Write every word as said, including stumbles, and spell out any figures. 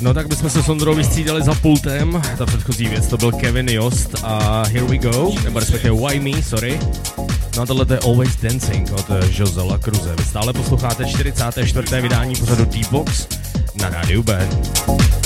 No tak bychom se s Ondrou vystřídali za pultem, ta předchozí věc to byl Kevin Jost a Here We Go, nebo respektive Why Me, sorry. No a tohle je Always Dancing od Josela Cruze. Vy stále posloucháte čtyřicáté čtvrté vydání pořadu D-Box na rádiu B.